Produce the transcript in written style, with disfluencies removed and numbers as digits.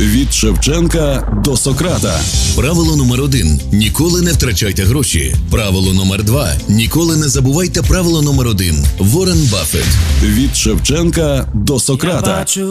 Від Шевченка до Сократа. Правило номер 1. Ніколи не втрачайте гроші. Правило номер 2. Ніколи не забувайте правило номер 1. Ворен Баффет. Від Шевченка до Сократа.